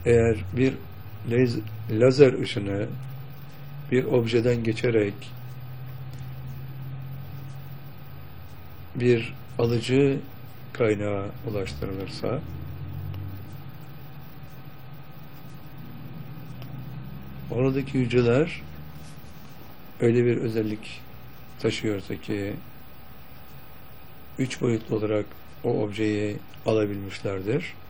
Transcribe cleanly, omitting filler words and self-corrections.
Eğer bir lazer ışını bir objeden geçerek bir alıcı kaynağa ulaştırılırsa, oradaki hücreler öyle bir özellik taşıyorsa ki 3 boyutlu olarak o objeyi alabilmişlerdir.